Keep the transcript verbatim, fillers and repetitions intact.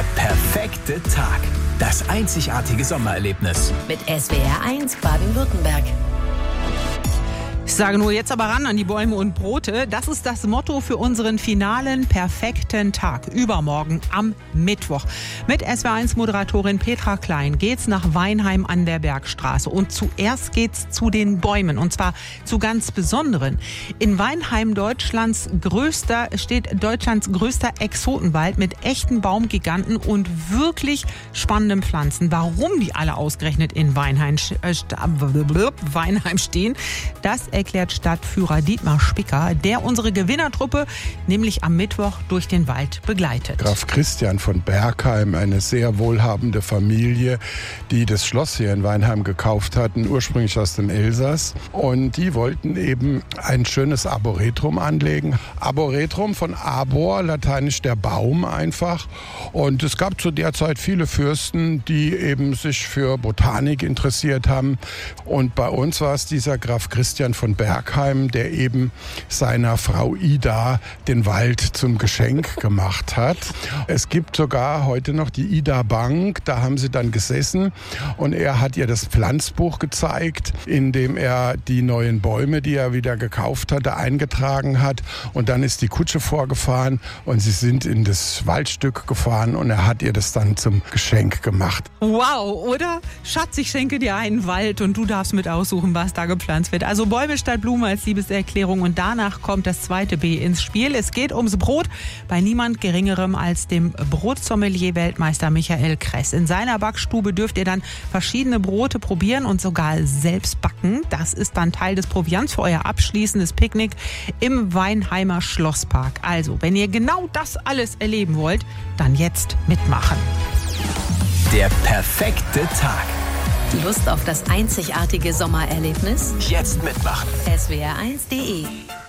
Der perfekte Tag. Das einzigartige Sommererlebnis. Mit S W R eins Baden-Württemberg. Ich sage nur jetzt aber ran an die Bäume und Brote. Das ist das Motto für unseren finalen perfekten Tag. Übermorgen am Mittwoch. Mit S W R eins Moderatorin Petra Klein geht's nach Weinheim an der Bergstraße. Und zuerst geht's zu den Bäumen. Und zwar zu ganz besonderen. In Weinheim, Deutschlands größter, steht Deutschlands größter Exotenwald mit echten Baumgiganten und wirklich spannenden Pflanzen. Warum die alle ausgerechnet in Weinheim, äh, Weinheim stehen, das erklärt Stadtführer Dietmar Spicker, der unsere Gewinnertruppe nämlich am Mittwoch durch den Wald begleitet. Graf Christian von Bergheim, eine sehr wohlhabende Familie, die das Schloss hier in Weinheim gekauft hatten, ursprünglich aus dem Elsass. Und die wollten eben ein schönes Arboretrum anlegen. Arboretrum von Arbor, lateinisch der Baum einfach. Und es gab zu der Zeit viele Fürsten, die eben sich für Botanik interessiert haben. Und bei uns war es dieser Graf Christian von Bergheim, der eben seiner Frau Ida den Wald zum Geschenk gemacht hat. Es gibt sogar heute noch die Ida Bank, da haben sie dann gesessen und er hat ihr das Pflanzbuch gezeigt, in dem er die neuen Bäume, die er wieder gekauft hatte, eingetragen hat. Und dann ist die Kutsche vorgefahren und sie sind in das Waldstück gefahren und er hat ihr das dann zum Geschenk gemacht. Wow, oder? Schatz, ich schenke dir einen Wald und du darfst mit aussuchen, was da gepflanzt wird. Also Bäume statt Blume als Liebeserklärung und danach kommt das zweite B ins Spiel. Es geht ums Brot bei niemand Geringerem als dem Brotsommelier-Weltmeister Michael Kress. In seiner Backstube dürft ihr dann verschiedene Brote probieren und sogar selbst backen. Das ist dann Teil des Proviants für euer abschließendes Picknick im Weinheimer Schlosspark. Also, wenn ihr genau das alles erleben wollt, dann jetzt mitmachen. Der perfekte Tag. Lust auf das einzigartige Sommererlebnis? Jetzt mitmachen. S W R eins punkt de